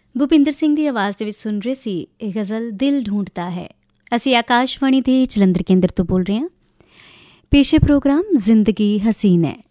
ਭੁਪਿੰਦਰ ਸਿੰਘ ਦੀ ਆਵਾਜ਼ ਦੇ ਵਿੱਚ ਸੁਣ ਰਹੇ ਸੀ ਇਹ ਗਜ਼ਲ ਦਿਲ ਢੂੰਢਤਾ ਹੈ। ਅਸੀਂ ਆਕਾਸ਼ਵਾਣੀ ਦੇ ਜਲੰਧਰ ਕੇਂਦਰ ਤੋਂ ਬੋਲ ਰਹੇ ਹਾਂ। ਪੇਸ਼ੇ ਪ੍ਰੋਗਰਾਮ ਜ਼ਿੰਦਗੀ ਹਸੀਨ ਹੈ।